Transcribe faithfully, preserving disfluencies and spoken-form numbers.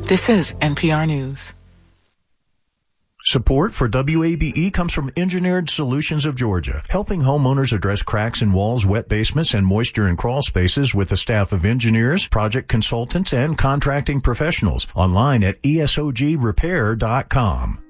This is N P R News. Support for W A B E comes from Engineered Solutions of Georgia, helping homeowners address cracks in walls, wet basements, and moisture in crawl spaces with a staff of engineers, project consultants, and contracting professionals. Online at E S O G repair dot com.